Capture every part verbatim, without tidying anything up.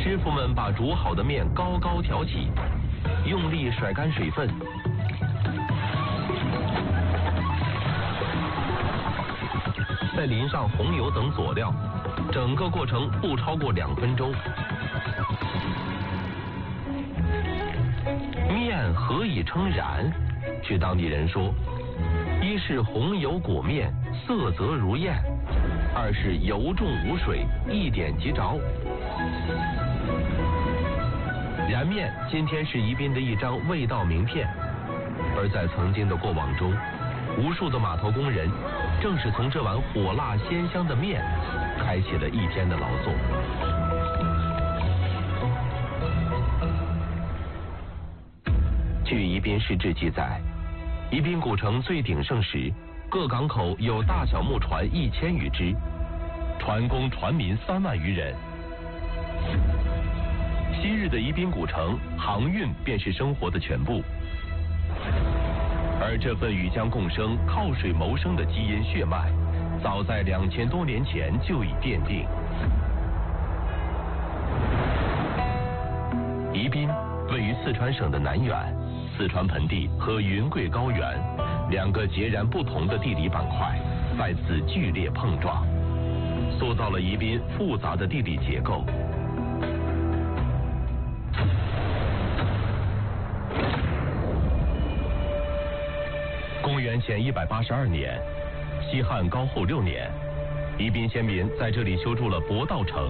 师傅们把煮好的面高高挑起，用力甩干水分，再淋上红油等佐料，整个过程不超过两分钟。面何以称燃？据当地人说，一是红油裹面，色泽如焰；二是油重无水，一点即着。燃面今天是宜宾的一张味道名片，而在曾经的过往中，无数的码头工人正是从这碗火辣鲜香的面开启了一天的劳作。据宜宾市志记载，宜宾古城最鼎盛时，各港口有大小木船一千余只，船工船民三万余人。昔日的宜宾古城，航运便是生活的全部，而这份与江共生、靠水谋生的基因血脉，早在两千多年前就已奠定。宜宾位于四川省的南缘，四川盆地和云贵高原两个截然不同的地理板块在此剧烈碰撞，塑造了宜宾复杂的地理结构。公元前一百八十二年，西汉高后六年，宜宾先民在这里修筑了博道城。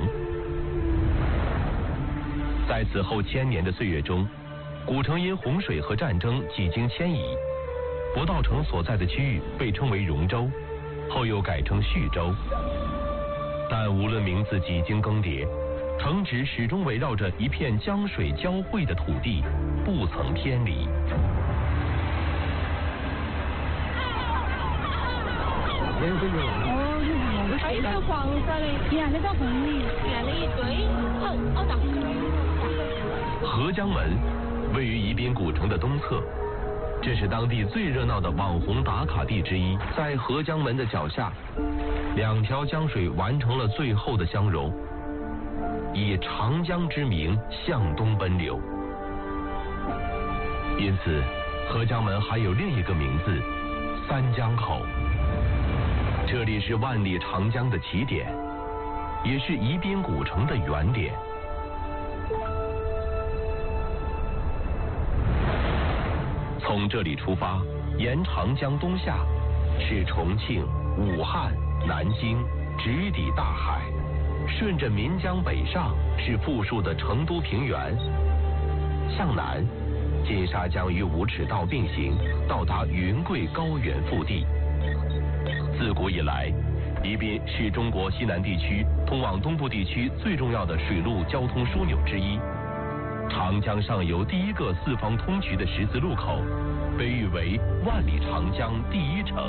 在此后千年的岁月中，古城因洪水和战争几经迁移，博道城所在的区域被称为荣州，后又改称叙州。但无论名字几经更迭，城址始终围绕着一片江水交汇的土地，不曾偏离。 哦，还有个黄色的，原来叫红米，原来一堆，哦哦的。 合江门位于宜宾古城的东侧，这是当地最热闹的网红打卡地之一。在合江门的脚下，两条江水完成了最后的相融，以长江之名向东奔流。因此，合江门还有另一个名字——三江口。这里是万里长江的起点，也是宜宾古城的原点。从这里出发，沿长江东下，是重庆、武汉、南京，直抵大海；顺着岷江北上，是富庶的成都平原。向南，金沙江与武齿道并行，到达云贵高原腹地。自古以来，宜宾是中国西南地区通往东部地区最重要的水陆交通枢纽之一。长江上游第一个四方通衢的十字路口，被誉为万里长江第一城。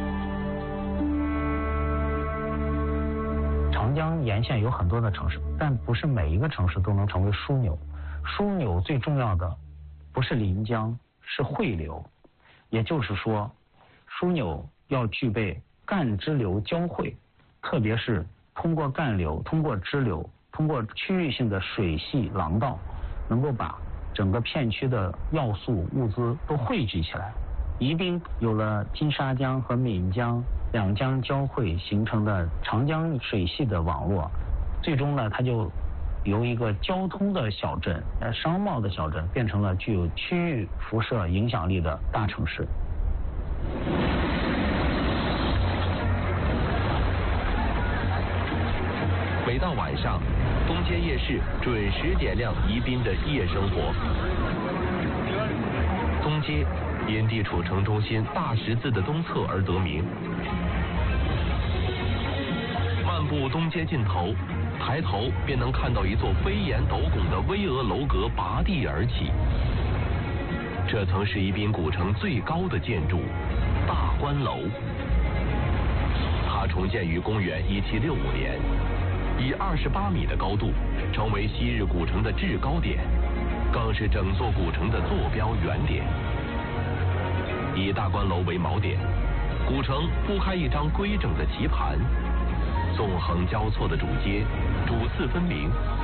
长江沿线有很多的城市，但不是每一个城市都能成为枢纽。枢纽最重要的不是临江，是汇流。也就是说，枢纽要具备干支流交汇，特别是通过干流、通过支流、通过区域性的水系廊道，能够把整个片区的要素物资都汇聚起来。宜宾有了金沙江和岷江两江交汇形成的长江水系的网络，最终呢，它就由一个交通的小镇、呃商贸的小镇，变成了具有区域辐射影响力的大城市。 每到晚上，东街夜市准时点亮宜宾的夜生活。东街因地处城中心大十字的东侧而得名。漫步东街尽头，抬头便能看到一座飞檐斗拱的巍峨楼阁拔地而起。这曾是宜宾古城最高的建筑——大观楼。它重建于公元一七六五年。以二十八米的高度，成为昔日古城的制高点，更是整座古城的坐标原点。以大观楼为锚点，古城铺开一张规整的棋盘，纵横交错的主街，主次分明，